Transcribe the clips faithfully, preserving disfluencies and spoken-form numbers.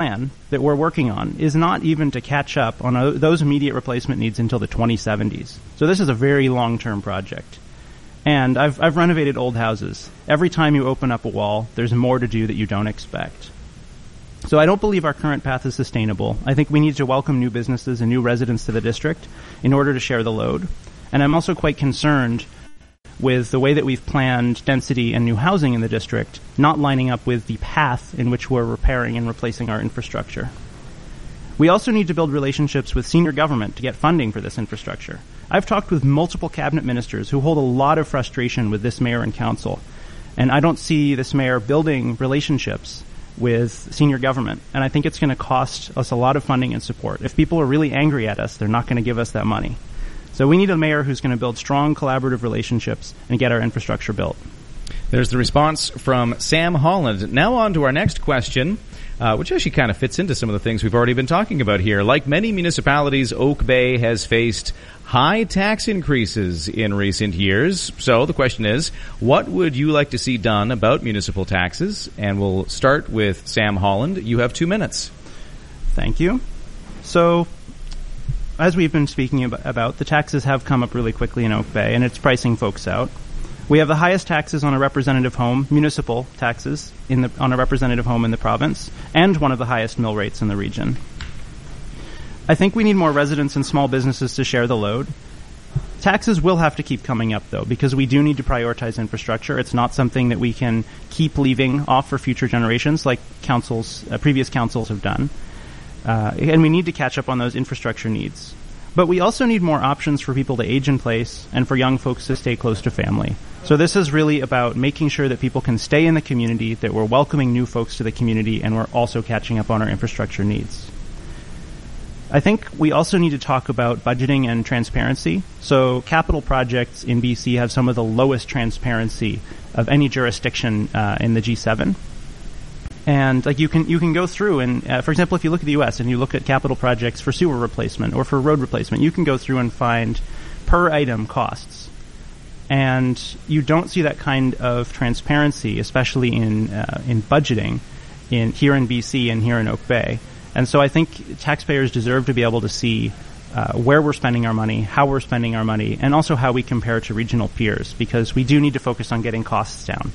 plan that we're working on is not even to catch up on uh, those immediate replacement needs until the twenty seventies. So this is a very long-term project. And I've, I've renovated old houses. Every time you open up a wall, there's more to do that you don't expect. So I don't believe our current path is sustainable. I think we need to welcome new businesses and new residents to the district in order to share the load. And I'm also quite concerned with the way that we've planned density and new housing in the district not lining up with the path in which we're repairing and replacing our infrastructure. We also need to build relationships with senior government to get funding for this infrastructure. I've talked with multiple cabinet ministers who hold a lot of frustration with this mayor and council, and I don't see this mayor building relationships with senior government, and I think it's going to cost us a lot of funding and support. If people are really angry at us, they're not going to give us that money. So we need a mayor who's going to build strong collaborative relationships and get our infrastructure built. There's the response from Sam Holland. Now on to our next question, uh, which actually kind of fits into some of the things we've already been talking about here. Like many municipalities, Oak Bay has faced high tax increases in recent years. So the question is, what would you like to see done about municipal taxes? And we'll start with Sam Holland. You have two minutes. Thank you. So, as we've been speaking about, the taxes have come up really quickly in Oak Bay, and it's pricing folks out. We have the highest taxes on a representative home, municipal taxes, in the, on a representative home in the province, and one of the highest mill rates in the region. I think we need more residents and small businesses to share the load. Taxes will have to keep coming up, though, because we do need to prioritize infrastructure. It's not something that we can keep leaving off for future generations like councils, uh, previous councils have done. Uh, and we need to catch up on those infrastructure needs. But we also need more options for people to age in place and for young folks to stay close to family. So this is really about making sure that people can stay in the community, that we're welcoming new folks to the community, and we're also catching up on our infrastructure needs. I think we also need to talk about budgeting and transparency. So capital projects in B C have some of the lowest transparency of any jurisdiction uh, in the G seven. And like you can you can go through and, uh, for example, if you look at the U S and you look at capital projects for sewer replacement or for road replacement, you can go through and find per item costs. And you don't see that kind of transparency, especially in uh, in budgeting, in here in B C and here in Oak Bay. And so I think taxpayers deserve to be able to see uh, where we're spending our money, how we're spending our money, and also how we compare to regional peers, because we do need to focus on getting costs down.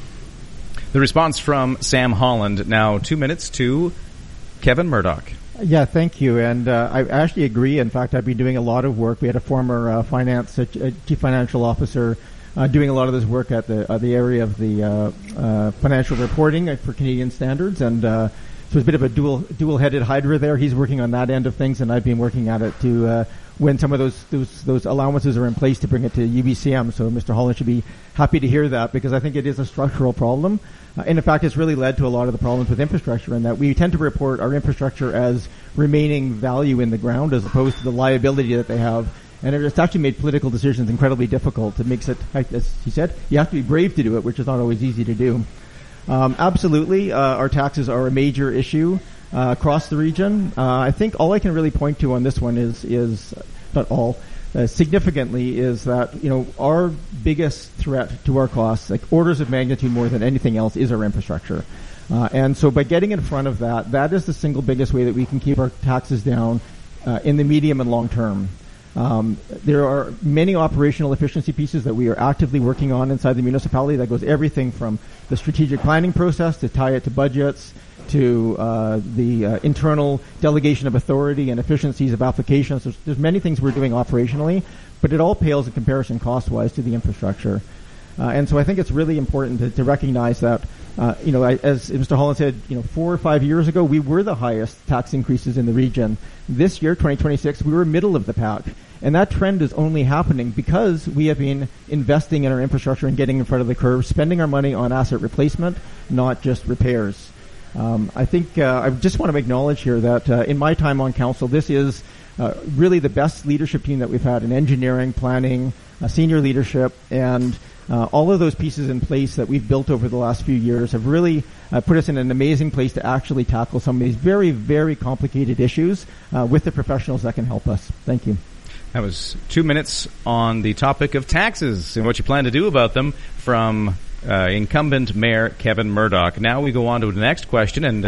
The response from Sam Holland. Now two minutes to Kevin Murdoch. Yeah, thank you. And uh, I actually agree. In fact, I've been doing a lot of work. We had a former uh, finance uh, chief financial officer uh, doing a lot of this work at the uh, the area of the uh, uh, financial reporting for Canadian standards. And uh, so it's a bit of a dual dual-headed hydra there. He's working on that end of things, and I've been working at it to uh, when some of those, those those allowances are in place to bring it to U B C M. So Mister Holland should be happy to hear that, because I think it is a structural problem. Uh, and in fact, it's really led to a lot of the problems with infrastructure, in that we tend to report our infrastructure as remaining value in the ground as opposed to the liability that they have. And it's actually made political decisions incredibly difficult. It makes it, as he said, you have to be brave to do it, which is not always easy to do. Um, absolutely, uh, our taxes are a major issue uh, across the region. Uh, I think all I can really point to on this one is, is not all, Uh, significantly is that, you know, our biggest threat to our costs, like orders of magnitude more than anything else, is our infrastructure. Uh, and so by getting in front of that, that is the single biggest way that we can keep our taxes down uh, in the medium and long term. Um, there are many operational efficiency pieces that we are actively working on inside the municipality. That goes everything from the strategic planning process to tie it to budgets, to uh, the uh, internal delegation of authority and efficiencies of applications. There's, there's many things we're doing operationally, but it all pales in comparison cost-wise to the infrastructure. Uh, and so I think it's really important to, to recognize that, uh, you know, I, as Mister Holland said, you know, four or five years ago, we were the highest tax increases in the region. This year, twenty twenty-six, we were middle of the pack. And that trend is only happening because we have been investing in our infrastructure and getting in front of the curve, spending our money on asset replacement, not just repairs. Um, I think uh, I just want to acknowledge here that uh, in my time on council, this is uh, really the best leadership team that we've had in engineering, planning, uh, senior leadership, and uh, all of those pieces in place that we've built over the last few years have really uh, put us in an amazing place to actually tackle some of these very, very complicated issues uh, with the professionals that can help us. Thank you. That was two minutes on the topic of taxes and what you plan to do about them from Uh, incumbent Mayor Kevin Murdoch. Now we go on to the next question, and uh,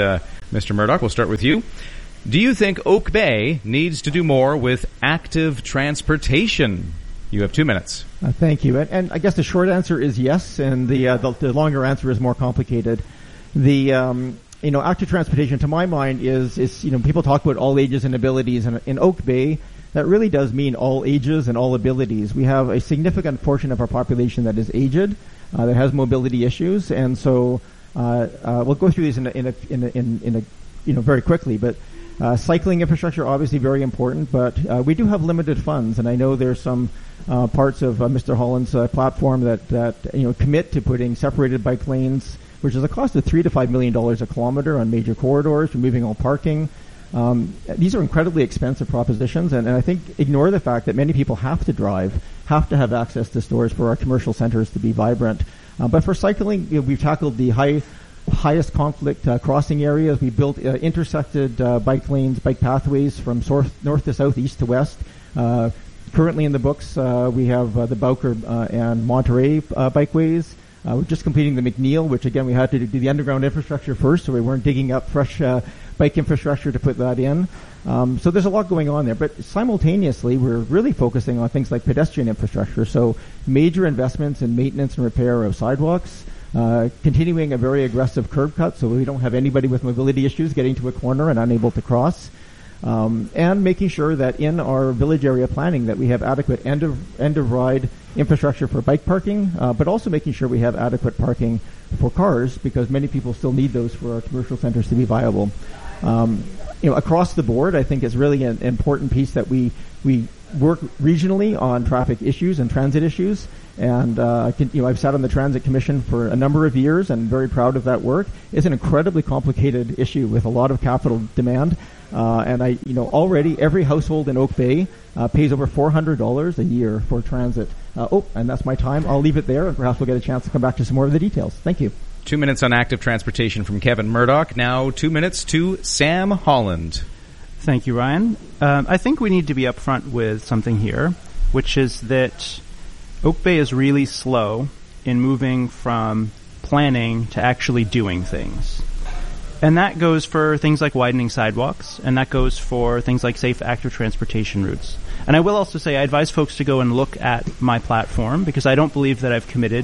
Mister Murdoch, we'll start with you. Do you think Oak Bay needs to do more with active transportation? You have two minutes. Uh, thank you. And, and I guess the short answer is yes, and the, uh, the the longer answer is more complicated. The um, you know active transportation, to my mind, is is you know people talk about all ages and abilities, and in Oak Bay, that really does mean all ages and all abilities. We have a significant portion of our population that is aged, uh, that has mobility issues, and so uh, uh, we'll go through these in a, in a, in a, in, in a you know very quickly, but. Uh, cycling infrastructure, obviously very important, but uh, we do have limited funds, and I know there's some uh, parts of uh, Mister Holland's uh, platform that, that you know commit to putting separated bike lanes, which is a cost of three to five million dollars a kilometer on major corridors, removing all parking. Um, these are incredibly expensive propositions, and, and I think ignore the fact that many people have to drive, have to have access to stores for our commercial centers to be vibrant. Uh, but for cycling, you know, we've tackled the high highest conflict uh, crossing areas. We built uh, intersected uh, bike lanes, bike pathways from north, north to south, east to west. Uh, currently in the books, uh, we have uh, the Bowker uh, and Monterey uh, bikeways. Uh, we're just completing the McNeil, which again we had to do the underground infrastructure first, so we weren't digging up fresh uh, bike infrastructure to put that in. Um, so there's a lot going on there, but simultaneously we're really focusing on things like pedestrian infrastructure. So major investments in maintenance and repair of sidewalks. Uh, continuing a very aggressive curb cut so we don't have anybody with mobility issues getting to a corner and unable to cross. Um, and making sure that in our village area planning that we have adequate end of, end of ride infrastructure for bike parking, uh, but also making sure we have adequate parking for cars because many people still need those for our commercial centers to be viable. Um, you know, across the board, I think it's really an important piece that we, we work regionally on traffic issues and transit issues. And, uh, can, you know, I've sat on the Transit Commission for a number of years and very proud of that work. It's an incredibly complicated issue with a lot of capital demand. Uh, and I, you know, already every household in Oak Bay, uh, pays over four hundred dollars a year for transit. Uh, oh, and that's my time. I'll leave it there and perhaps we'll get a chance to come back to some more of the details. Thank you. Two minutes on active transportation from Kevin Murdoch. Now two minutes to Sam Holland. Thank you, Ryan. Um, I think we need to be upfront with something here, which is that Oak Bay is really slow in moving from planning to actually doing things. And that goes for things like widening sidewalks, and that goes for things like safe active transportation routes. And I will also say I advise folks to go and look at my platform because I don't believe that I've committed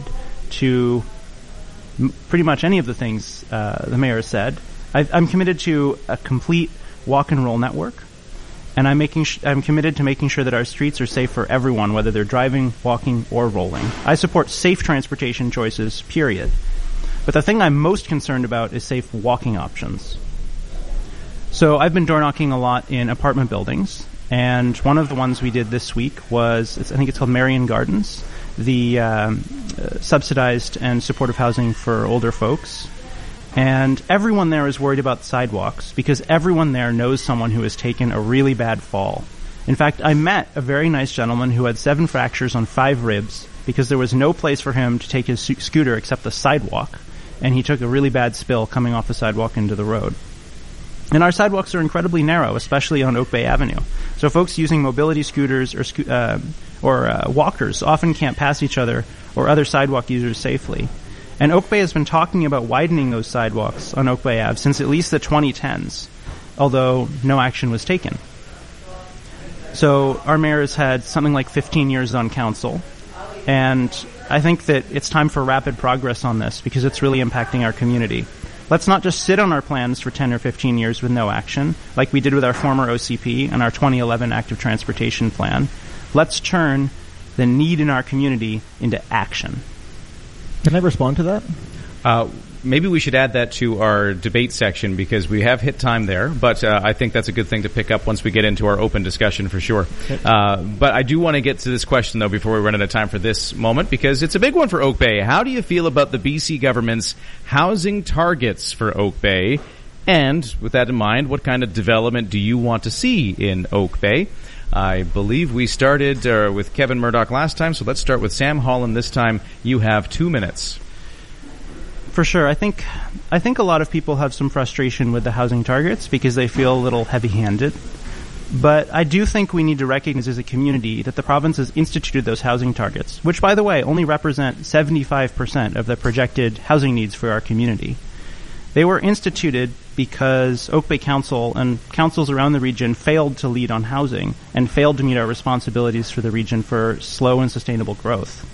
to m- pretty much any of the things uh, the mayor has said. I've, I'm committed to a complete walk and roll network. And I'm making. Sh- I'm committed to making sure that our streets are safe for everyone, whether they're driving, walking, or rolling. I support safe transportation choices, period. But the thing I'm most concerned about is safe walking options. So I've been door knocking a lot in apartment buildings, and one of the ones we did this week was, it's, I think it's called Marion Gardens, the um, uh, subsidized and supportive housing for older folks. And everyone there is worried about sidewalks because everyone there knows someone who has taken a really bad fall. In fact, I met a very nice gentleman who had seven fractures on five ribs because there was no place for him to take his su- scooter except the sidewalk, and he took a really bad spill coming off the sidewalk into the road. And our sidewalks are incredibly narrow, especially on Oak Bay Avenue. So folks using mobility scooters or, sco- uh, or uh, walkers often can't pass each other or other sidewalk users safely. And Oak Bay has been talking about widening those sidewalks on Oak Bay Ave since at least the twenty tens, although no action was taken. So our mayor has had something like fifteen years on council, and I think that it's time for rapid progress on this because it's really impacting our community. Let's not just sit on our plans for ten or fifteen years with no action, like we did with our former O C P and our twenty eleven active transportation plan. Let's turn the need in our community into action. Can I respond to that? Uh, maybe we should add that to our debate section because we have hit time there, but uh, I think that's a good thing to pick up once we get into our open discussion for sure. Uh, but I do want to get to this question, though, before we run out of time for this moment because it's a big one for Oak Bay. How do you feel about the B C government's housing targets for Oak Bay? And with that in mind, what kind of development do you want to see in Oak Bay? I believe we started uh, with Kevin Murdoch last time, so let's start with Sam Holland this time. You have two minutes. For sure. I think I think a lot of people have some frustration with the housing targets because they feel a little heavy-handed. But I do think we need to recognize as a community that the province has instituted those housing targets, which, by the way, only represent seventy-five percent of the projected housing needs for our community. They were instituted because Oak Bay Council and councils around the region failed to lead on housing and failed to meet our responsibilities for the region for slow and sustainable growth.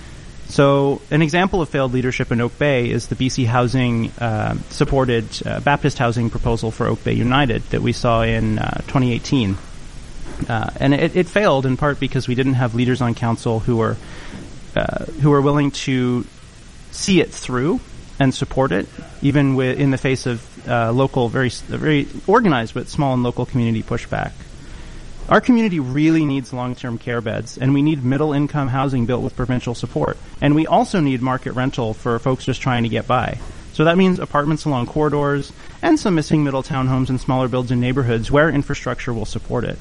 So an example of failed leadership in Oak Bay is the B C Housing uh, supported uh, Baptist housing proposal for Oak Bay United that we saw in uh, twenty eighteen. Uh, and it, it failed in part because we didn't have leaders on council who were uh, who were willing to see it through and support it, even with, in the face of uh, local, very very organized but small and local community pushback. Our community really needs long-term care beds, and we need middle-income housing built with provincial support. And we also need market rental for folks just trying to get by. So that means apartments along corridors and some missing middle townhomes and smaller builds in neighborhoods where infrastructure will support it.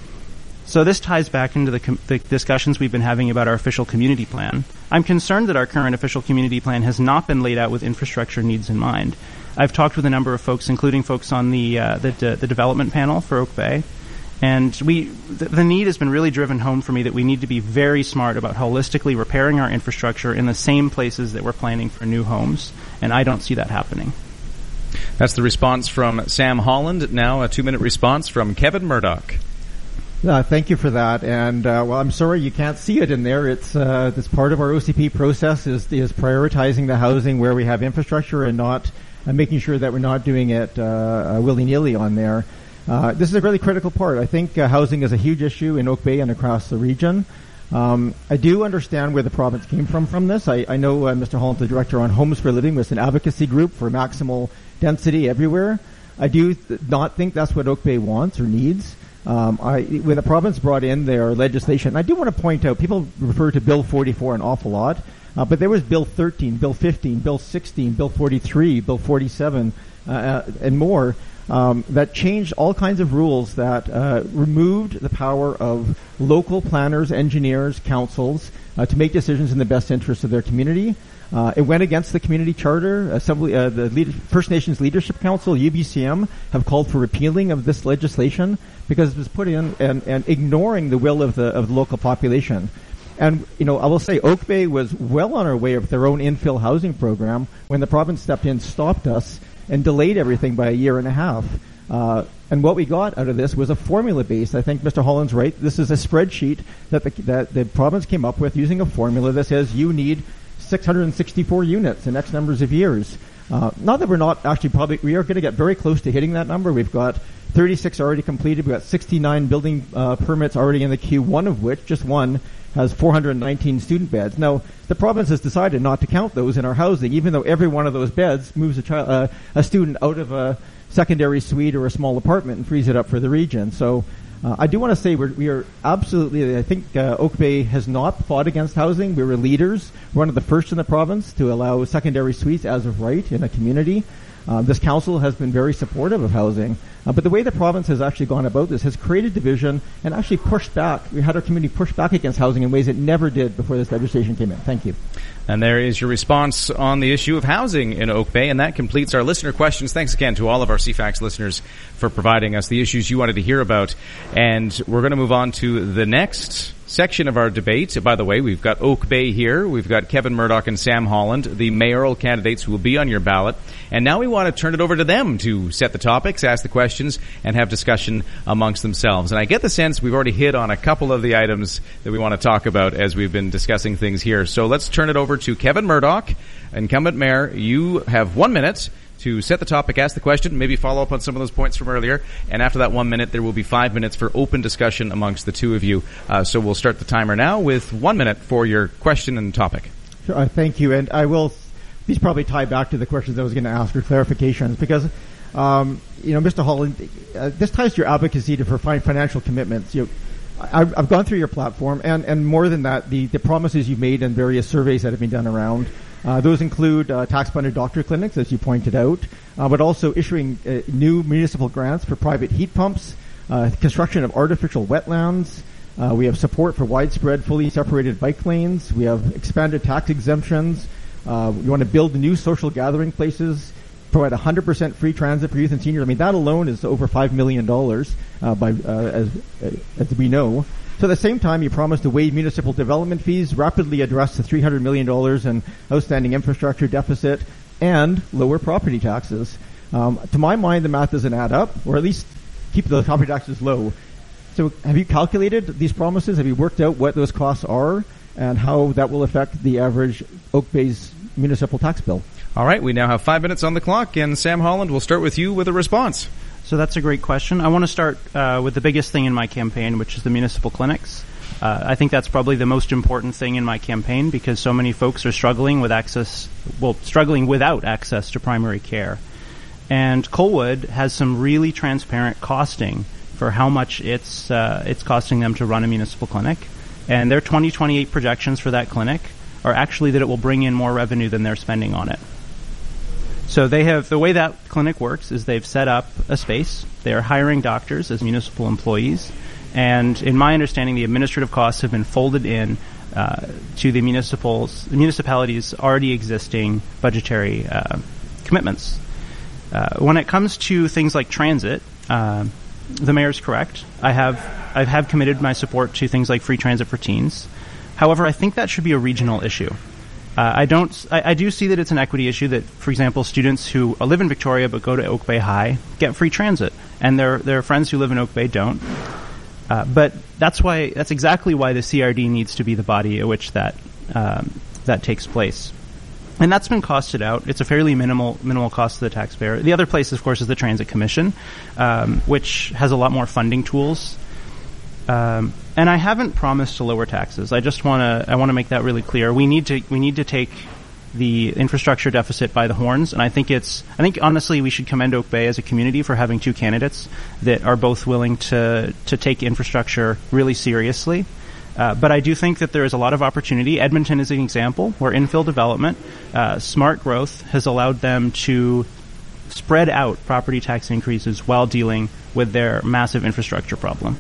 So this ties back into the, com- the discussions we've been having about our official community plan. I'm concerned that our current official community plan has not been laid out with infrastructure needs in mind. I've talked with a number of folks, including folks on the uh, the, de- the development panel for Oak Bay, and we the, the need has been really driven home for me that we need to be very smart about holistically repairing our infrastructure in the same places that we're planning for new homes, and I don't see that happening. That's the response from Sam Holland. Now a two-minute response from Kevin Murdoch. Uh, thank you for that. And, uh, well, I'm sorry you can't see it in there. It's, uh, it's part of our O C P process is, is prioritizing the housing where we have infrastructure and not uh, making sure that we're not doing it, uh, willy-nilly on there. Uh, this is a really critical part. I think uh, housing is a huge issue in Oak Bay and across the region. Um, I do understand where the province came from from this. I, I know uh, Mister Holland, the director on Homes for Living, was an advocacy group for maximal density everywhere. I do th- not think that's what Oak Bay wants or needs. Um, I, when the province brought in their legislation, and I do want to point out, people refer to Bill forty-four an awful lot, uh, but there was Bill thirteen, Bill fifteen, Bill sixteen, Bill forty-three, Bill forty-seven, uh, and more, um, that changed all kinds of rules that uh, removed the power of local planners, engineers, councils uh, to make decisions in the best interest of their community. Uh, it went against the community charter. Assembly, uh, the Lead- First Nations Leadership Council, U B C M, have called for repealing of this legislation because it was put in and, and ignoring the will of the of the local population. And, you know, I will say Oak Bay was well on our way of their own infill housing program when the province stepped in, stopped us, and delayed everything by a year and a half. Uh, and what we got out of this was a formula-based. I think Mister Holland's right. This is a spreadsheet that the, that the province came up with using a formula that says you need six hundred sixty-four units in X numbers of years. Uh, not that we're not actually probably, we are going to get very close to hitting that number. We've got thirty-six already completed. We've got sixty-nine building uh, permits already in the queue, one of which, just one, has four hundred nineteen student beds. Now, the province has decided not to count those in our housing, even though every one of those beds moves a, child, uh, a student out of a secondary suite or a small apartment and frees it up for the region. So uh, I do want to say we're, we are absolutely, I think uh, Oak Bay has not fought against housing. We were leaders. We're one of the first in the province to allow secondary suites as of right in a community. Uh, this council has been very supportive of housing, uh, but the way the province has actually gone about this has created division and actually pushed back. We had our community push back against housing in ways it never did before this legislation came in. Thank you. And there is your response on the issue of housing in Oak Bay, and that completes our listener questions. Thanks again to all of our C FAX listeners for providing us the issues you wanted to hear about. And we're going to move on to the next section of our debate. By the way, we've got Oak Bay here. We've got Kevin Murdoch and Sam Holland, the mayoral candidates who will be on your ballot. And now we want to turn it over to them to set the topics, ask the questions, and have discussion amongst themselves. And I get the sense we've already hit on a couple of the items that we want to talk about as we've been discussing things here. So let's turn it over to Kevin Murdoch, incumbent mayor. You have one minute to set the topic, ask the question, maybe follow up on some of those points from earlier. And after that one minute, there will be five minutes for open discussion amongst the two of you. Uh, so we'll start the timer now with one minute for your question and topic. Sure, uh, thank you. And I will, these probably tie back to the questions I was going to ask for clarifications because, um, you know, Mister Holland, uh, this ties to your advocacy to for financial commitments. You know, I've, I've gone through your platform and, and more than that, the, the promises you've made in various surveys that have been done around. Uh, those include uh, tax-funded doctor clinics, as you pointed out, uh, but also issuing uh, new municipal grants for private heat pumps, uh, construction of artificial wetlands. Uh, we have support for widespread, fully separated bike lanes. We have expanded tax exemptions. Uh, we want to build new social gathering places, provide one hundred percent free transit for youth and seniors. I mean, that alone is over five million dollars, uh, by, uh, as, uh, as we know. So at the same time, you promised to waive municipal development fees, rapidly address the three hundred million dollars in outstanding infrastructure deficit, and lower property taxes. Um, to my mind, the math doesn't add up, or at least keep the property taxes low. So have you calculated these promises? Have you worked out what those costs are and how that will affect the average Oak Bay's municipal tax bill? All right, we now have five minutes on the clock, and Sam Holland, will start with you with a response. So that's a great question. I want to start uh, with the biggest thing in my campaign, which is the municipal clinics. Uh, I think that's probably the most important thing in my campaign because so many folks are struggling with access, well, struggling without access to primary care. And Colwood has some really transparent costing for how much it's uh, it's costing them to run a municipal clinic. And their twenty twenty-eight projections for that clinic are actually that it will bring in more revenue than they're spending on it. So they have, the way that clinic works is they've set up a space. They are hiring doctors as municipal employees. And in my understanding, the administrative costs have been folded in uh, to the municipals, the municipalities' already existing budgetary uh, commitments. Uh, when it comes to things like transit, uh, the mayor's correct. I have I have committed my support to things like free transit for teens. However, I think that should be a regional issue. Uh, I don't. I, I do see that it's an equity issue that, for example, students who live in Victoria but go to Oak Bay High get free transit, and their their friends who live in Oak Bay don't. Uh, but that's why that's exactly why the C R D needs to be the body at which that um, that takes place, and that's been costed out. It's a fairly minimal minimal cost to the taxpayer. The other place, of course, is the Transit Commission, um, which has a lot more funding tools. Um, and I haven't promised to lower taxes. I just want to I want to make that really clear. We need to we need to take the infrastructure deficit by the horns, and I think it's I think honestly we should commend Oak Bay as a community for having two candidates that are both willing to to take infrastructure really seriously. Uh, but I do think that there is a lot of opportunity. Edmonton is an example where infill development, uh, smart growth has allowed them to spread out property tax increases while dealing with their massive infrastructure problem.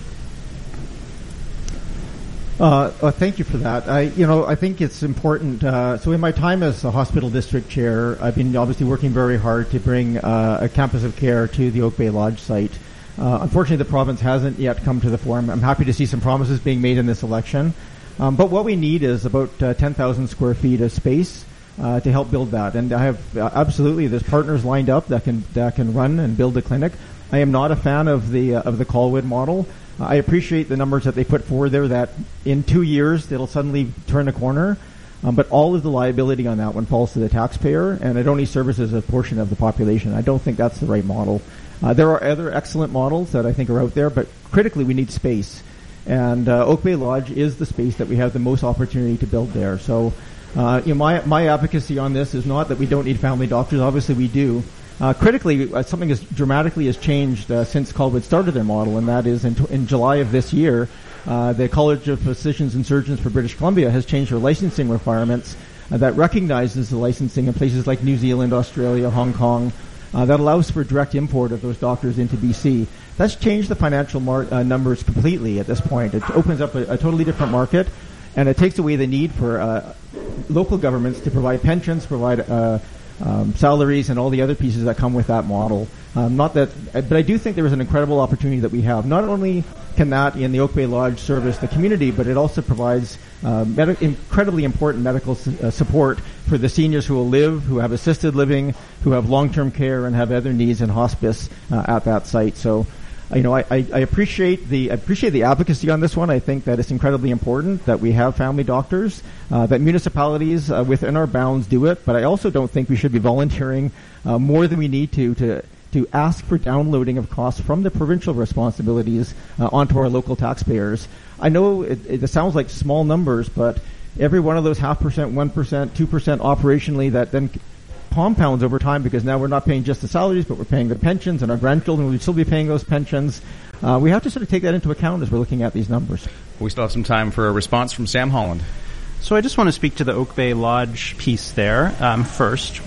Uh, uh, thank you for that. I, you know, I think it's important. Uh, so in my time as a hospital district chair, I've been obviously working very hard to bring uh, a campus of care to the Oak Bay Lodge site. Uh, unfortunately, the province hasn't yet come to the fore. I'm happy to see some promises being made in this election. Um, but what we need is about uh, ten thousand square feet of space uh, to help build that. And I have uh, absolutely, there's partners lined up that can that can run and build a clinic. I am not a fan of the uh, of the Colwood model. I appreciate the numbers that they put forward there, that in two years it'll suddenly turn a corner, um, but all of the liability on that one falls to the taxpayer, and it only services a portion of the population. I don't think that's the right model. Uh, there are other excellent models that I think are out there, but critically we need space. And uh, Oak Bay Lodge is the space that we have the most opportunity to build there. So uh, you know, my, my advocacy on this is not that we don't need family doctors. Obviously we do. Uh, critically, uh, something as dramatically has changed uh, since Colwood started their model, and that is in, t- in July of this year, uh, the College of Physicians and Surgeons for British Columbia has changed their licensing requirements uh, that recognizes the licensing in places like New Zealand, Australia, Hong Kong, uh, that allows for direct import of those doctors into B C. That's changed the financial mar- uh, numbers completely at this point. It opens up a, a totally different market, and it takes away the need for uh, local governments to provide pensions, provide uh, Um, salaries and all the other pieces that come with that model. Um, not that, but I do think there is an incredible opportunity that we have. Not only can that in the Oak Bay Lodge service the community, but it also provides uh, med- incredibly important medical su- uh, support for the seniors who will live, who have assisted living, who have long-term care, and have other needs in hospice uh, at that site. So, you know, I, I, I appreciate the I appreciate the advocacy on this one. I think that it's incredibly important that we have family doctors, uh, that municipalities uh, within our bounds do it. But I also don't think we should be volunteering uh, more than we need to to to ask for downloading of costs from the provincial responsibilities uh, onto our local taxpayers. I know it, it sounds like small numbers, but every one of those half percent, one percent, two percent operationally that then compounds over time, because now we're not paying just the salaries, but we're paying the pensions, and our grandchildren will still be paying those pensions. Uh, we have to sort of take that into account as we're looking at these numbers. We still have some time for a response from Sam Holland. So I just want to speak to the Oak Bay Lodge piece there um, first.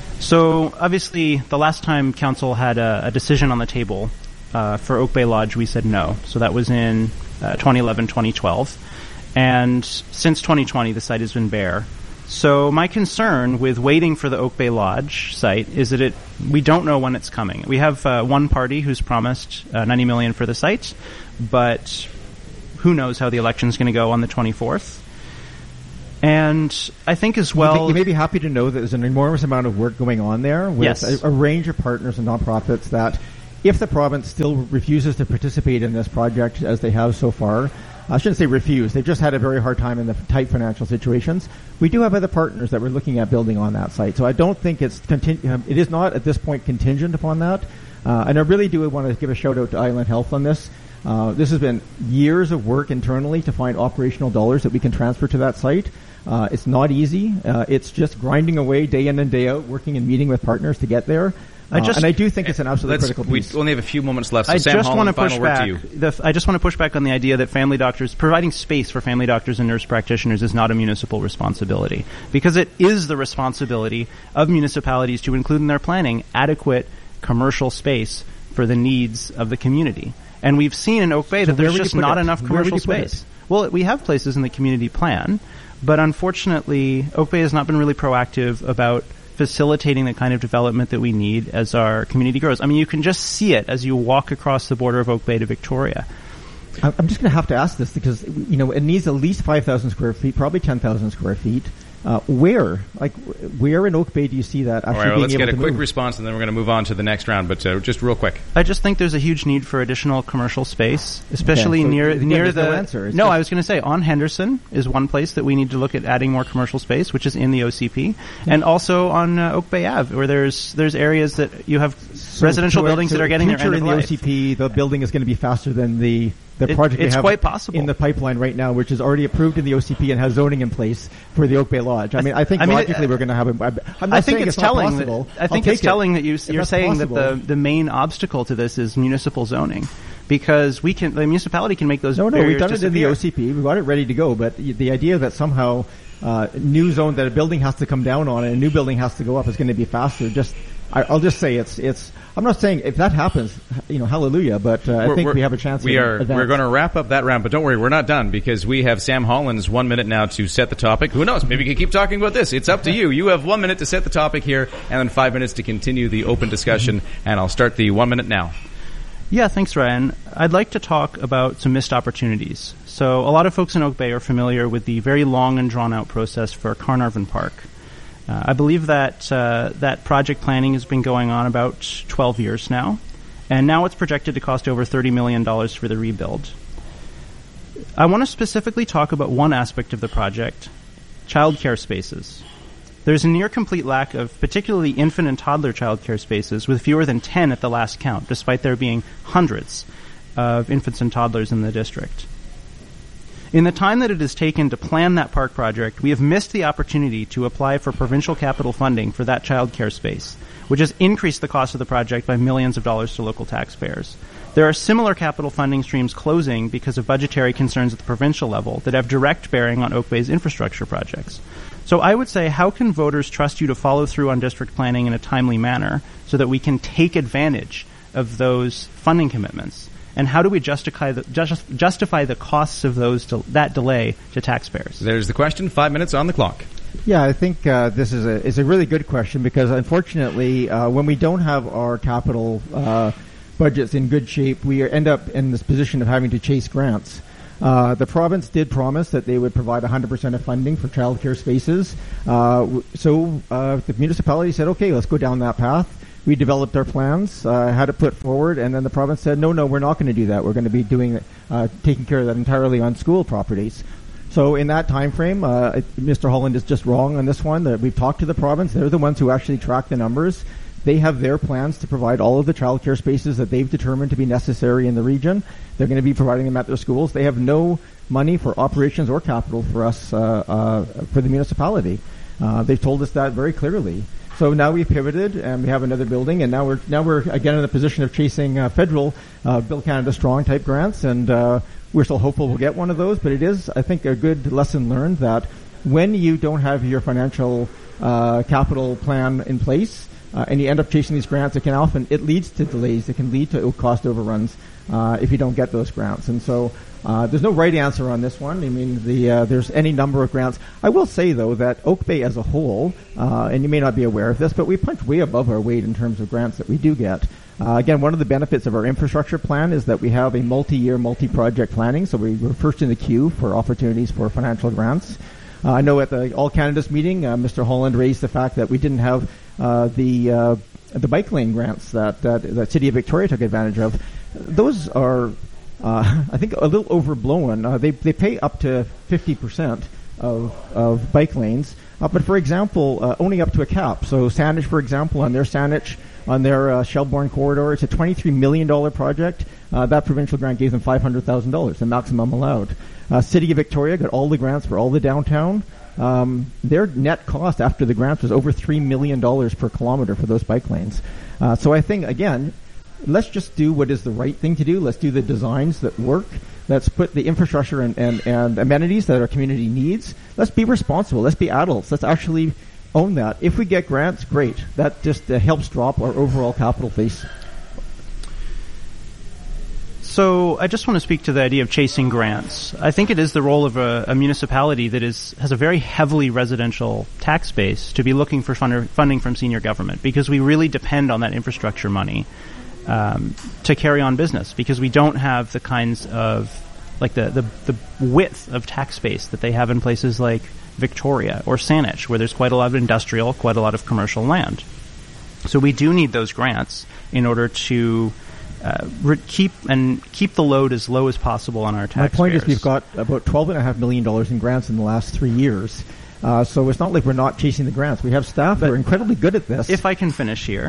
So obviously, the last time council had a, a decision on the table uh, for Oak Bay Lodge, we said no. So that was in uh, twenty eleven, twenty twelve. And since twenty twenty, the site has been bare. So my concern with waiting for the Oak Bay Lodge site is that it we don't know when it's coming. We have uh, one party who's promised uh, ninety million dollars for the site, but who knows how the election's going to go on the twenty-fourth. And I think as well... You may, you may be happy to know that there's an enormous amount of work going on there with yes. a, a range of partners and nonprofits that if the province still refuses to participate in this project as they have so far, I shouldn't say refuse, they've just had a very hard time in the tight financial situations. We do have other partners that we're looking at building on that site. So I don't think it's, contin- it is not at this point contingent upon that. Uh, and I really do want to give a shout out to Island Health on this. Uh, this has been years of work internally to find operational dollars that we can transfer to that site. Uh, it's not easy. Uh, it's just grinding away day in and day out, working and meeting with partners to get there. Uh, I just, and I do think it's an absolutely critical piece. We only have a few moments left, so I Sam just Holland, want to push final back. word to you. The, I just want to push back on the idea that family doctors, providing space for family doctors and nurse practitioners is not a municipal responsibility. Because it is the responsibility of municipalities to include in their planning adequate commercial space for the needs of the community. And we've seen in Oak Bay so that there's just not it? enough commercial space. Well, we have places in the community plan, but unfortunately, Oak Bay has not been really proactive about facilitating the kind of development that we need as our community grows. I mean, you can just see it as you walk across the border of Oak Bay to Victoria. I'm just going to have to ask this because, you know, it needs at least five thousand square feet, probably ten thousand square feet. Uh, where? Like, where in Oak Bay do you see that actually All right, well, being let's able get a to quick move? response, and then we're going to move on to the next round, but uh, just real quick. I just think there's a huge need for additional commercial space, especially okay, so near again, near there's the... No, answer. no I was going to say, on Henderson is one place that we need to look at adding more commercial space, which is in the O C P, mm-hmm. and also on uh, Oak Bay Ave, where there's there's areas that you have so residential so buildings so that are getting their end in of the life. O C P, the building is going to be faster than the... The it, project it's we have quite possible. in the pipeline right now, which is already approved in the O C P and has zoning in place for the Oak Bay Lodge. I mean, I think I mean, logically it, we're going to have. A, I'm not I think saying it's, it's telling. not possible. That, I think I'll it's take telling it. that you, you're saying possible. that the the main obstacle to this is municipal zoning, because we can the municipality can make those. No, no, we've done disappear. it in the O C P. We've got it ready to go. But the idea that somehow uh, new zone that a building has to come down on and a new building has to go up is going to be faster. Just I, I'll just say it's it's. I'm not saying if that happens, you know, hallelujah, but uh, I think we have a chance. We are. Advance. We're going to wrap up that round, but don't worry, we're not done because we have Sam Holland's one minute now to set the topic. Who knows? Maybe we can keep talking about this. It's up to you. You have one minute to set the topic here, and then five minutes to continue the open discussion. And I'll start the one minute now. Yeah, thanks, Ryan. I'd like to talk about some missed opportunities. So, a lot of folks in Oak Bay are familiar with the very long and drawn-out process for Carnarvon Park. Uh, I believe that uh, that project planning has been going on about twelve years now, and now it's projected to cost over thirty million dollars for the rebuild. I want to specifically talk about one aspect of the project, childcare spaces. There's a near-complete lack of particularly infant and toddler childcare spaces, with fewer than ten at the last count, despite there being hundreds of infants and toddlers in the district. In the time that it has taken to plan that park project, we have missed the opportunity to apply for provincial capital funding for that childcare space, which has increased the cost of the project by millions of dollars to local taxpayers. There are similar capital funding streams closing because of budgetary concerns at the provincial level that have direct bearing on Oak Bay's infrastructure projects. So I would say, how can voters trust you to follow through on district planning in a timely manner so that we can take advantage of those funding commitments? And how do we justify the, just, justify the costs of those del- that delay to taxpayers? There's the question. Five minutes on the clock. Yeah, I think uh, this is a is a really good question because unfortunately, uh, when we don't have our capital uh, budgets in good shape, we end up in this position of having to chase grants. Uh, the province did promise that they would provide one hundred percent of funding for childcare spaces. Uh, so uh, the municipality said, okay, let's go down that path. We developed our plans, uh, had it put forward, and then the province said, no, no, we're not going to do that. We're going to be doing, uh, taking care of that entirely on school properties. So in that time frame, uh, Mister Holland is just wrong on this one. That we've talked to the province. They're the ones who actually track the numbers. They have their plans to provide all of the childcare spaces that they've determined to be necessary in the region. They're going to be providing them at their schools. They have no money for operations or capital for us, uh, uh, for the municipality. Uh, they've told us that very clearly. So now we've pivoted and we have another building, and now we're now we're again in a position of chasing uh, federal uh, Build Canada Strong type grants, and uh, we're still hopeful we'll get one of those. But it is, I think, a good lesson learned that when you don't have your financial uh, capital plan in place uh, and you end up chasing these grants, it can often it leads to delays. It can lead to cost overruns uh, if you don't get those grants, and so. Uh, there's no right answer on this one. I mean, the uh, there's any number of grants. I will say, though, that Oak Bay as a whole, uh, and you may not be aware of this, but we punch way above our weight in terms of grants that we do get. Uh, again, one of the benefits of our infrastructure plan is that we have a multi-year, multi-project planning, so we, we're first in the queue for opportunities for financial grants. Uh, I know at the All Canada's meeting, uh, Mister Holland raised the fact that we didn't have uh, the uh, the bike lane grants that, that that City of Victoria took advantage of. Those are, uh, I think, a little overblown. Uh, they they pay up to fifty percent of of bike lanes, uh, but for example, uh, only up to a cap. So Saanich, for example, on their Saanich, on their uh, Shelbourne corridor, it's a twenty-three million dollars project. Uh, that provincial grant gave them five hundred thousand dollars, the maximum allowed. Uh, City of Victoria got all the grants for all the downtown. Um, their net cost after the grants was over three million dollars per kilometer for those bike lanes. Uh, so I think, again, let's just do what is the right thing to do. Let's do the designs that work. Let's put the infrastructure and, and, and amenities that our community needs. Let's be responsible. Let's be adults. Let's actually own that. If we get grants, great. That just uh, helps drop our overall capital face. So I just want to speak to the idea of chasing grants. I think it is the role of a, a municipality that is has a very heavily residential tax base to be looking for funder, funding from senior government, because we really depend on that infrastructure money um, to carry on business, because we don't have the kinds of, like the, the, the width of tax base that they have in places like Victoria or Saanich, where there's quite a lot of industrial, quite a lot of commercial land. So we do need those grants in order to Uh, re- keep and keep the load as low as possible on our taxpayers. My point is we've got about twelve point five million dollars in grants in the last three years. Uh, so it's not like we're not chasing the grants. We have staff that are incredibly good at this. If I can finish here.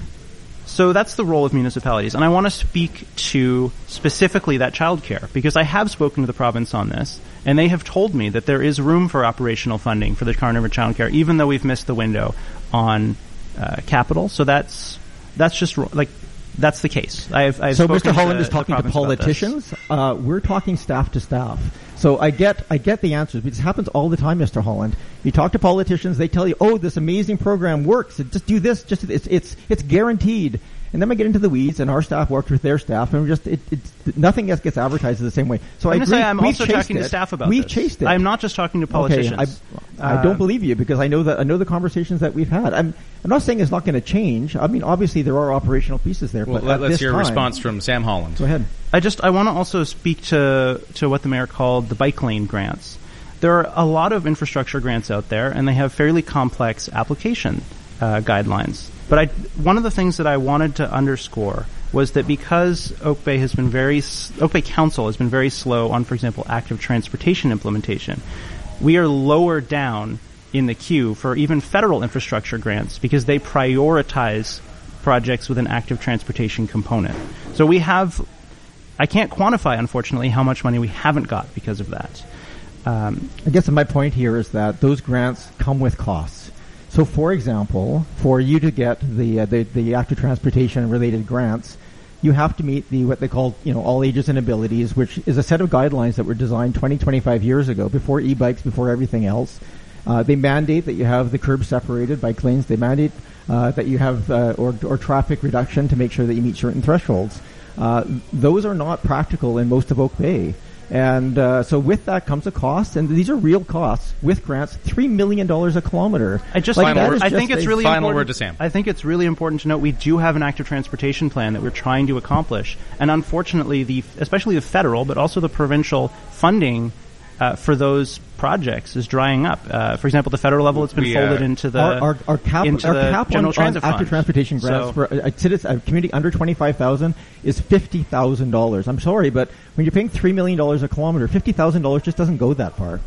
So that's the role of municipalities. And I want to speak to specifically that childcare, because I have spoken to the province on this, and they have told me that there is room for operational funding for the Carnarvon childcare, even though we've missed the window on uh, capital. So that's that's just like That's the case. I've, I've so Mister Holland to, is talking to politicians. Uh, we're talking staff to staff. So I get I get the answers. This happens all the time, Mister Holland. You talk to politicians, they tell you, "Oh, this amazing program works. Just do this. Just it's it's it's guaranteed." And then we get into the weeds, and our staff works with their staff, and we're just it, it's nothing gets gets advertised the same way. So I'm I agree. Say I'm We've also talking it. to staff about We've this. chased it. I'm not just talking to politicians. Okay, I, I don't believe you, because I know that I know the conversations that we've had. I'm I'm not saying it's not going to change. I mean, obviously there are operational pieces there. Well, but let, let's hear a time, response from Sam Holland. Go ahead. I just I want to also speak to to what the mayor called the bike lane grants. There are a lot of infrastructure grants out there, and they have fairly complex application uh, guidelines. But I, one of the things that I wanted to underscore was that because Oak Bay has been very, Oak Bay Council has been very slow on, for example, active transportation implementation, we are lower down in the queue for even federal infrastructure grants because they prioritize projects with an active transportation component. So we have, I can't quantify, unfortunately, how much money we haven't got because of that. Um, I guess my point here is that those grants come with costs. So, for example, for you to get the uh, the, the active transportation related grants, you have to meet the what they call you know all ages and abilities, which is a set of guidelines that were designed twenty, twenty-five years ago, before e-bikes, before everything else. Uh, they mandate that you have the curbs separated by lanes. They mandate uh, that you have uh, or or traffic reduction to make sure that you meet certain thresholds. Uh, those are not practical in most of Oak Bay. And uh, so with that comes a cost, and these are real costs with grants, three million dollars a kilometer. I just, like final word. I think it's really final important. word to Sam. I think it's really important to note we do have an active transportation plan that we're trying to accomplish, and unfortunately, the especially the federal, but also the provincial funding uh, for those projects is drying up. Uh, for example, the federal level, it's been we, folded uh, into the our, our, our cap, into our the cap general on, transit on active fund. transportation grants So, for a, a, citizen, a community under twenty-five thousand is fifty thousand dollars. I'm sorry, but when you're paying three million dollars a kilometer, fifty thousand dollars just doesn't go that far.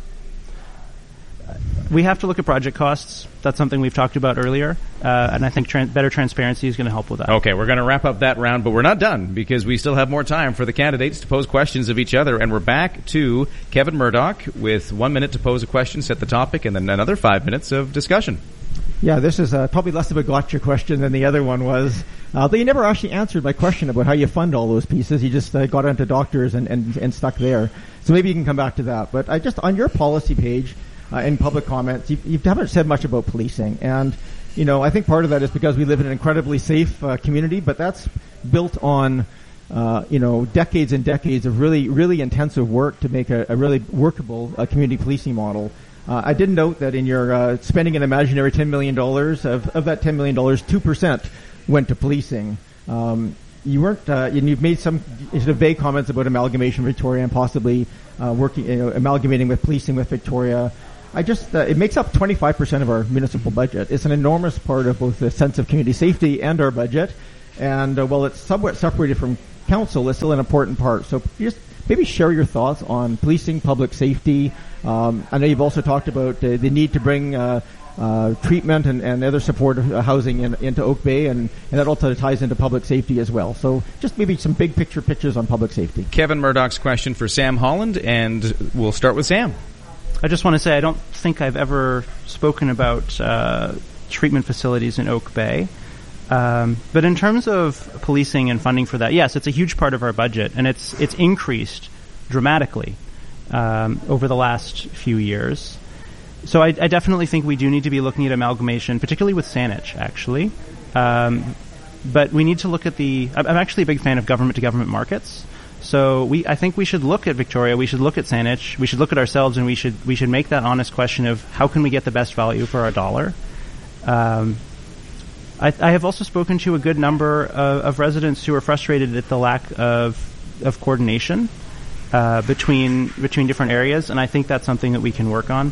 We have to look at project costs. That's something we've talked about earlier, uh, and I think tran- better transparency is going to help with that. Okay, we're going to wrap up that round, but we're not done because we still have more time for the candidates to pose questions of each other, and we're back to Kevin Murdoch with one minute to pose a question, set the topic, and then another five minutes of discussion. Yeah, this is uh, probably less of a gotcha question than the other one was. Uh, but you never actually answered my question about how you fund all those pieces. You just uh, got onto doctors and, and, and stuck there. So maybe you can come back to that. But I just, on your policy page, uh, in public comments, you, you haven't said much about policing. And, you know, I think part of that is because we live in an incredibly safe uh, community, but that's built on, uh, you know, decades and decades of really, really intensive work to make a, a really workable uh, community policing model. Uh, I did note that in your uh, spending an imaginary ten million dollars, of, of that ten million dollars, two percent went to policing. Um, you weren't, uh, and you've made some sort of vague comments about amalgamation Victoria and possibly uh, working, you know, amalgamating with policing with Victoria. I just, uh, it makes up twenty-five percent of our municipal budget. It's an enormous part of both the sense of community safety and our budget. And uh, while it's somewhat separated from council, it's still an important part. So just maybe share your thoughts on policing, public safety. Um, I know you've also talked about uh, the need to bring uh, uh, treatment and, and other supportive uh, housing in, into Oak Bay, and, and that also ties into public safety as well. So just maybe some big picture pictures on public safety. Kevin Murdoch's question for Sam Holland, and we'll start with Sam. I just want to say I don't think I've ever spoken about uh, treatment facilities in Oak Bay. Um, but in terms of policing and funding for that, yes, it's a huge part of our budget, and it's it's increased dramatically um, over the last few years. So I, I definitely think we do need to be looking at amalgamation, particularly with Saanich, actually. Um, but we need to look at the... I'm actually a big fan of government-to-government markets. So we, I think we should look at Victoria, we should look at Saanich, we should look at ourselves, and we should we should make that honest question of how can we get the best value for our dollar. Um, I, I have also spoken to a good number of, of residents who are frustrated at the lack of of coordination uh, between between different areas, and I think that's something that we can work on.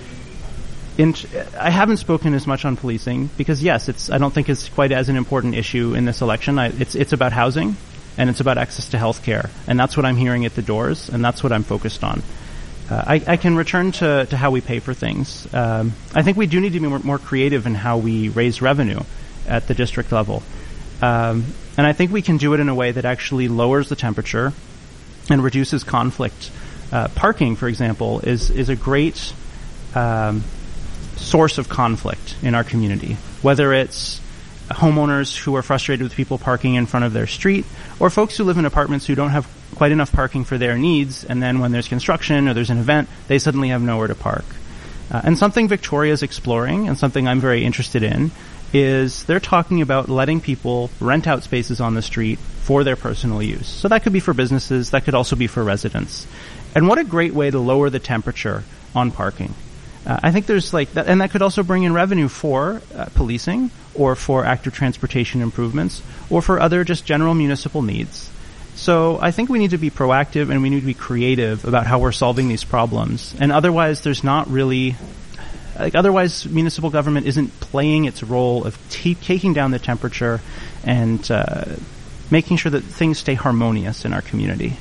In, I haven't spoken as much on policing because, yes, it's. I don't think it's quite as an important issue in this election. I, it's it's about housing, and it's about access to health care, and that's what I'm hearing at the doors, and that's what I'm focused on. Uh, I, I can return to, to how we pay for things. Um, I think we do need to be more, more creative in how we raise revenue at the district level. Um, and I think we can do it in a way that actually lowers the temperature and reduces conflict. Uh, parking, for example, is, is a great um, source of conflict in our community, whether it's homeowners who are frustrated with people parking in front of their street, or folks who live in apartments who don't have quite enough parking for their needs, and then when there's construction or there's an event, they suddenly have nowhere to park. Uh, and something Victoria's exploring, and something I'm very interested in, is they're talking about letting people rent out spaces on the street for their personal use. So that could be for businesses, that could also be for residents. And what a great way to lower the temperature on parking. Uh, I think there's like that, and that could also bring in revenue for uh, policing, or for active transportation improvements, or for other just general municipal needs. So I think we need to be proactive and we need to be creative about how we're solving these problems. And otherwise, there's not really, like, otherwise municipal government isn't playing its role of t- taking down the temperature and uh, making sure that things stay harmonious in our community.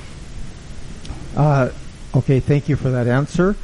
Uh, okay, thank you for that answer.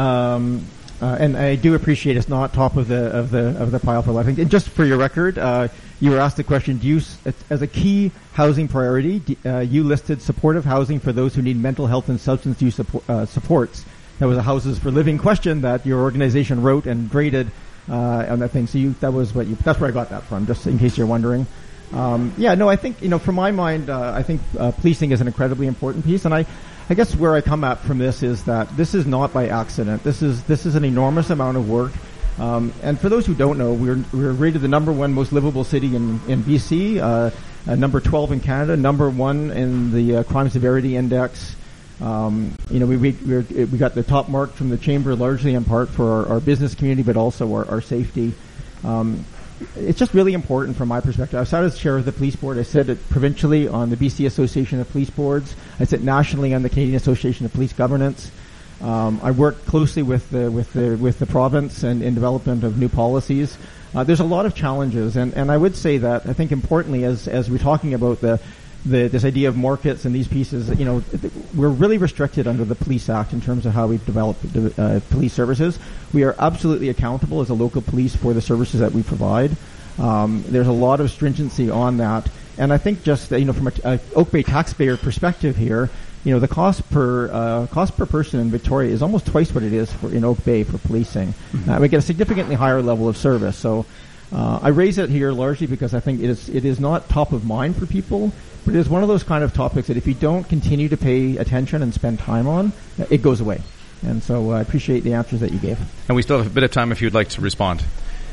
Um, uh, and I do appreciate it's not top of the of the of the pile for life. And just for your record, uh, you were asked the question: do you, as a key housing priority, uh, you listed supportive housing for those who need mental health and substance use support, uh, supports. That was a Houses for Living question that your organization wrote and graded uh, on that thing. So you, that was what you. That's where I got that from. Just in case you're wondering. Um, yeah, no, I think you know, from my mind, uh, I think uh, policing is an incredibly important piece, and I. I guess where I come at from this is that this is not by accident. This is this is an enormous amount of work. Um, and for those who don't know, we're we're rated the number one most livable city in in B C, uh, uh, number twelve in Canada, number one in the uh, crime severity index. Um, you know, we we we're, we got the top mark from the chamber, largely in part for our, our business community, but also our, our safety. Um, It's just really important from my perspective. I sat as chair of the police board. I sit provincially on the B C Association of Police Boards. I sit nationally on the Canadian Association of Police Governance. Um, I work closely with the with the with the province and in development of new policies. Uh, there's a lot of challenges, and, and I would say that I think importantly, as as we're talking about the the this idea of markets and these pieces, you know, we're really restricted under the Police Act in terms of how we develop uh, police services. We are absolutely accountable as a local police for the services that we provide. Um, there's a lot of stringency on that, and I think just you know from a, a Oak Bay taxpayer perspective here, you know, the cost per uh, cost per person in Victoria is almost twice what it is for in Oak Bay for policing. Mm-hmm. Uh, we get a significantly higher level of service. So uh, I raise it here largely because I think it is it is not top of mind for people. But it is one of those kind of topics that if you don't continue to pay attention and spend time on, it goes away. And so uh, I appreciate the answers that you gave. And we still have a bit of time if you'd like to respond.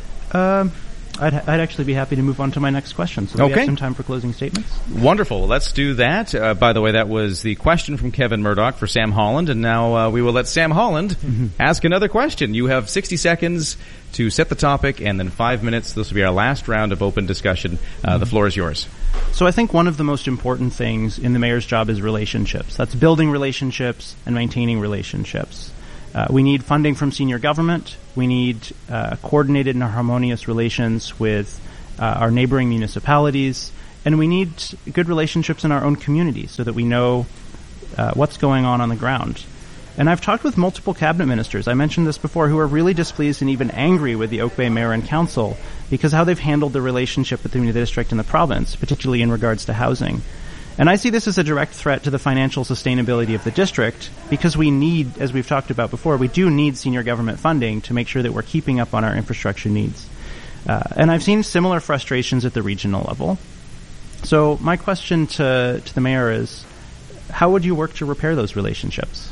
Um, I'd, I'd actually be happy to move on to my next question. So okay. We have some time for closing statements. Wonderful. Let's do that. Uh, by the way, that was the question from Kevin Murdoch for Sam Holland. And now uh, we will let Sam Holland mm-hmm. ask another question. You have sixty seconds to set the topic, and then five minutes. This will be our last round of open discussion. Uh, mm-hmm. The floor is yours. So I think one of the most important things in the mayor's job is relationships. That's building relationships and maintaining relationships. Uh, we need funding from senior government. We need uh, coordinated and harmonious relations with uh, our neighboring municipalities. And we need good relationships in our own community so that we know uh, what's going on on the ground. And I've talked with multiple cabinet ministers, I mentioned this before, who are really displeased and even angry with the Oak Bay Mayor and Council because how they've handled the relationship between the district and the province, particularly in regards to housing. And I see this as a direct threat to the financial sustainability of the district because we need, as we've talked about before, we do need senior government funding to make sure that we're keeping up on our infrastructure needs. Uh, and I've seen similar frustrations at the regional level. So my question to, to the mayor is, how would you work to repair those relationships?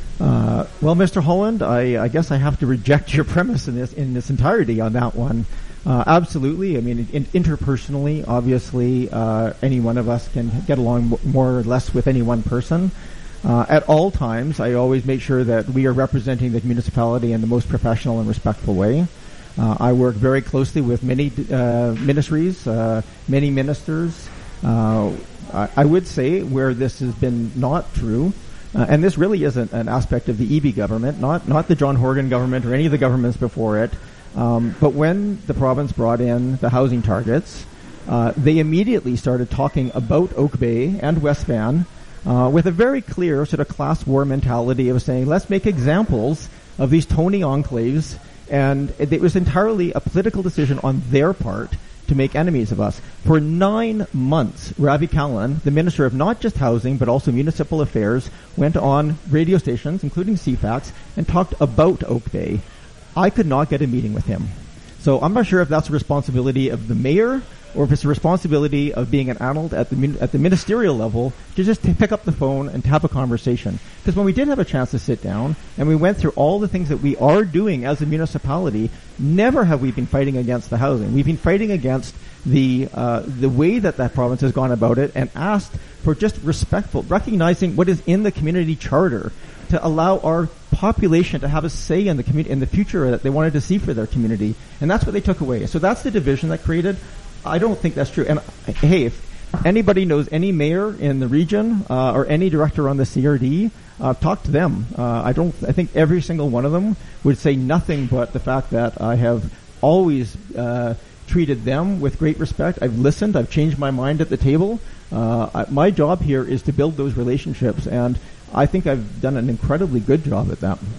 Uh, well, Mister Holland, I, I guess I have to reject your premise in this in this entirety on that one. Uh, absolutely. I mean, in, interpersonally, obviously, uh, any one of us can get along m- more or less with any one person. Uh, at all times, I always make sure that we are representing the municipality in the most professional and respectful way. Uh, I work very closely with many uh, ministries, uh, many ministers. Uh, I, I would say where this has been not true, uh, and this really isn't an aspect of the E B government, not not the John Horgan government or any of the governments before it. Um, but when the province brought in the housing targets, uh, they immediately started talking about Oak Bay and West Van uh, with a very clear sort of class war mentality of saying, let's make examples of these Tony enclaves. And it, it was entirely a political decision on their part to make enemies of us. For nine months, Ravi Kahlon, the Minister of not just Housing but also Municipal Affairs, went on radio stations, including C FAX, and talked about Oak Bay. I could not get a meeting with him. So I'm not sure if that's a responsibility of the mayor or if it's a responsibility of being an adult at the at the ministerial level to just to pick up the phone and to have a conversation. Because when we did have a chance to sit down and we went through all the things that we are doing as a municipality, never have we been fighting against the housing. We've been fighting against the uh, the way that that province has gone about it and asked for just respectful, recognizing what is in the community charter to allow our population to have a say in the community, in the future that they wanted to see for their community. And that's what they took away. So that's the division that created. I don't think that's true. And hey, if anybody knows any mayor in the region uh, or any director on the C R D, uh, talk to them. Uh, I don't. I think every single one of them would say nothing but the fact that I have always uh, treated them with great respect. I've listened. I've changed my mind at the table. Uh, I, my job here is to build those relationships, and I think I've done an incredibly good job at that.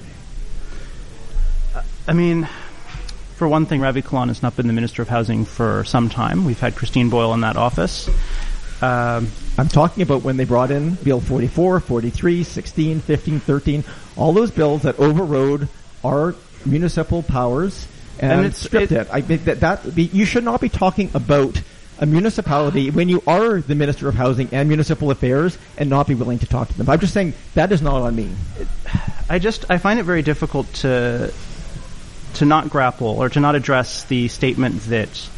I mean, for one thing, Ravi Kahlon has not been the Minister of Housing for some time. We've had Christine Boyle in that office. Um, I'm talking about when they brought in Bill forty-four, forty-three, sixteen, fifteen, thirteen, all those bills that overrode our municipal powers and, and it's, stripped it. it. I think that, that be, you should not be talking about a municipality when you are the Minister of Housing and Municipal Affairs and not be willing to talk to them. I'm just saying that is not on me. I just I find it very difficult to to not grapple or to not address the statement that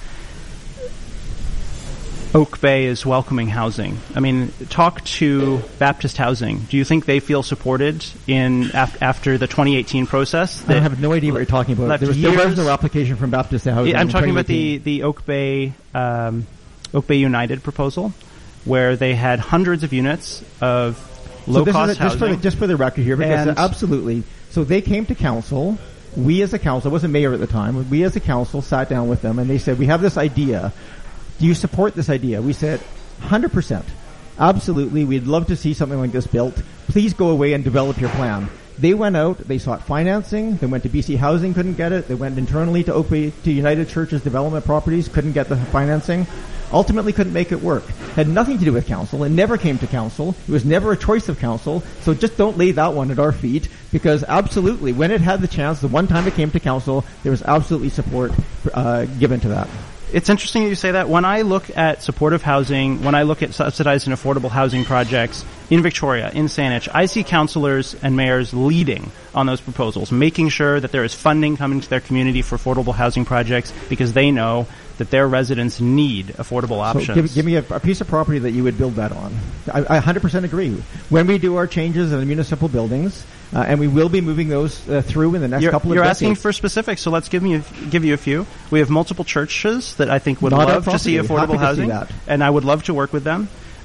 Oak Bay is welcoming housing. I mean, talk to Baptist Housing. Do you think they feel supported in af- after the twenty eighteen process? I have no idea what you're talking about. There was, there was no application from Baptist Housing. Yeah, I'm talking about the, the Oak Bay um, Oak Bay United proposal, where they had hundreds of units of low-cost so housing. Just for, the, just for the record here, because and absolutely. So they came to council. We as a council, I wasn't mayor at the time, we as a council sat down with them and they said, we have this idea. Do you support this idea? We said, one hundred percent. Absolutely. We'd love to see something like this built. Please go away and develop your plan. They went out, they sought financing, they went to B C Housing, couldn't get it. They went internally to Oak Bay, to United Churches Development Properties, couldn't get the financing. Ultimately couldn't make it work. Had nothing to do with council. It never came to council. It was never a choice of council. So just don't lay that one at our feet, because absolutely, when it had the chance, the one time it came to council, there was absolutely support uh, given to that. It's interesting that you say that. When I look at supportive housing, when I look at subsidized and affordable housing projects in Victoria, in Saanich, I see councillors and mayors leading on those proposals, making sure that there is funding coming to their community for affordable housing projects because they know that their residents need affordable options. So give, give me a, a piece of property that you would build that on. I, I one hundred percent agree. When we do our changes in the municipal buildings, uh, and we will be moving those uh, through in the next you're, couple of you're decades. You're asking for specifics, so let's give me a, give you a few. We have multiple churches that I think would Not love to see affordable Happy housing, to see that. and I would love to work with them.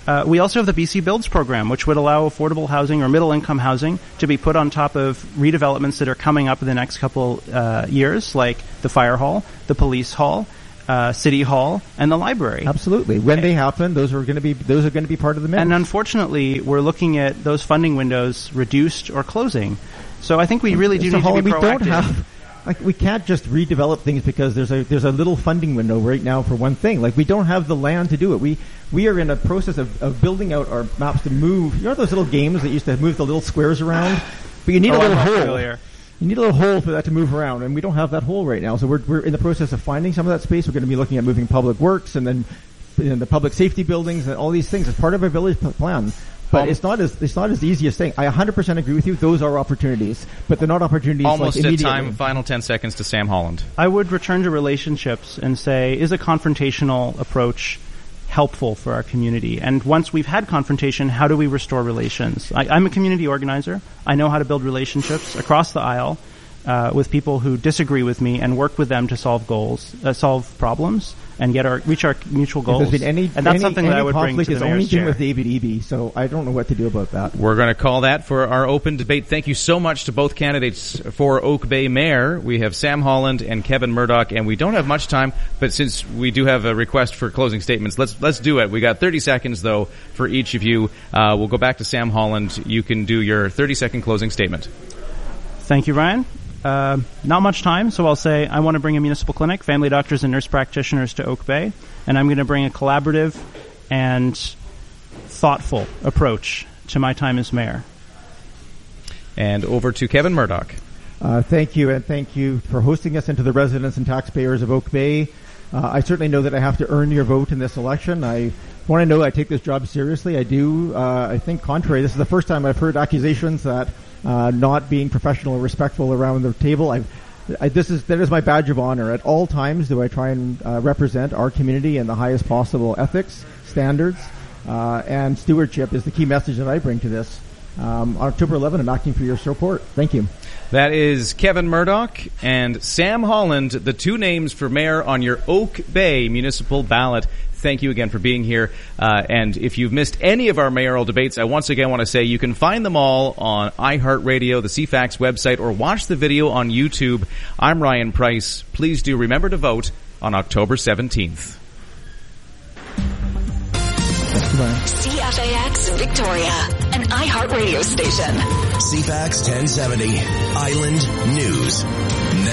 Uh, we also have the B C Builds program, which would allow affordable housing or middle-income housing to be put on top of redevelopments that are coming up in the next couple uh, years, like the fire hall, the police hall, uh, city hall, and the library. Absolutely. When they happen, those are going to be those are going to be part of the mix. And unfortunately, we're looking at those funding windows reduced or closing. So I think we really do so need Holly, to be proactive. We don't have. Like, we can't just redevelop things because there's a there's a little funding window right now for one thing. Like, we don't have the land to do it. We we are in a process of, of building out our maps to move. You know those little games that used to move the little squares around? But you need oh, a little I'm hole. Familiar. You need a little hole for that to move around, and we don't have that hole right now. So we're we're in the process of finding some of that space. We're going to be looking at moving public works and then you know, the public safety buildings and all these things as part of our village p- plan. But um, it's not as it's not as easy as saying. I one hundred percent agree with you. Those are opportunities, but they're not opportunities. Almost like at immediately. time. Final ten seconds to Sam Holland. I would return to relationships and say, is a confrontational approach helpful for our community? And once we've had confrontation, how do we restore relations? I, I'm a community organizer. I know how to build relationships across the aisle uh, with people who disagree with me and work with them to solve goals, uh, solve problems, and get our reach our mutual goals. If there's been any, and that's any, something any that I would bring conflict to is the only mayor's been chair. with David Eby, so I don't know what to do about that. We're going to call that for our open debate. Thank you so much to both candidates for Oak Bay Mayor. We have Sam Holland and Kevin Murdoch, and we don't have much time, but since we do have a request for closing statements, let's let's do it. We got thirty seconds, though, for each of you. Uh, we'll go back to Sam Holland. You can do your thirty-second closing statement. Thank you, Ryan. Uh, not much time, so I'll say I want to bring a municipal clinic, family doctors and nurse practitioners to Oak Bay, and I'm going to bring a collaborative and thoughtful approach to my time as mayor. And over to Kevin Murdoch. Uh, thank you, and thank you for hosting us and to the residents and taxpayers of Oak Bay. Uh, I certainly know that I have to earn your vote in this election. I want to know I take this job seriously. I do. Uh, I think contrary, this is the first time I've heard accusations that uh, not being professional or respectful around the table. I've, I, this is that is my badge of honor. At all times, do I try and uh, represent our community in the highest possible ethics, standards, uh, and stewardship is the key message that I bring to this. Um, on October eleventh, I'm asking for your support. Thank you. That is Kevin Murdoch and Sam Holland, the two names for mayor on your Oak Bay municipal ballot. Thank you again for being here. Uh, and if you've missed any of our mayoral debates, I once again want to say you can find them all on iHeartRadio, the C FAX website, or watch the video on YouTube. I'm Ryan Price. Please do remember to vote on October seventeenth. C F A X Victoria, an iHeartRadio station. C FAX ten seventy, Island News.